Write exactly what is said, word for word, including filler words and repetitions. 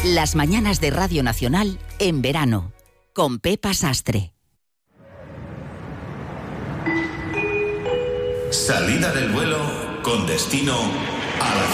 Las mañanas de Radio Nacional en verano, con Pepa Sastre. Salida del vuelo con destino a la